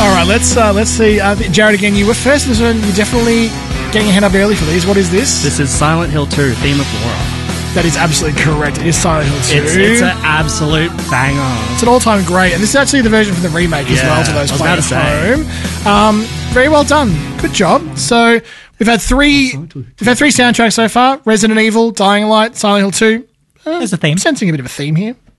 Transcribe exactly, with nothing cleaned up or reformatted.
All right, let's uh, let's see. Uh, Jared, again, you were first. This one, you're definitely getting your hand up early for these. What is this? This is Silent Hill two, Theme of Laura. That is absolutely correct. It is Silent Hill two. It's, it's an absolute banger. It's an all-time great, and this is actually the version from the remake as Yeah, well, to those I was playing about at to home. Um, very well done. Good job. So we've had three we've had three soundtracks so far. Resident Evil, Dying Light, Silent Hill two. Uh, There's a theme. Sensing a bit of a theme here.